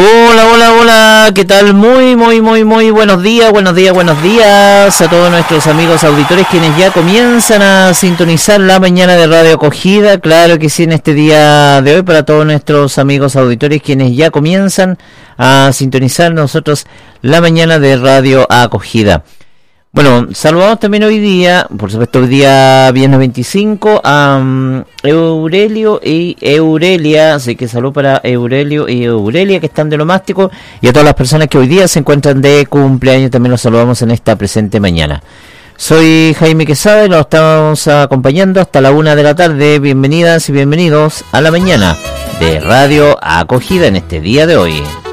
Hola, hola, hola, ¿qué tal? Muy buenos días a todos nuestros amigos auditores quienes ya comienzan a sintonizar la mañana de Radio Acogida. Claro que sí, en este día de hoy para todos nuestros amigos auditores quienes ya comienzan a sintonizar nosotros la mañana de Radio Acogida. Bueno, saludamos también hoy día, por supuesto hoy día viernes 25, a Aurelio y Aurelia, así que salud para Aurelio y Aurelia que están de Lomástico, y a todas las personas que hoy día se encuentran de cumpleaños también los saludamos en esta presente mañana. Soy Jaime Quesada y nos estamos acompañando hasta la 1 de la tarde. Bienvenidas y bienvenidos a la mañana de Radio Acogida en este día de hoy.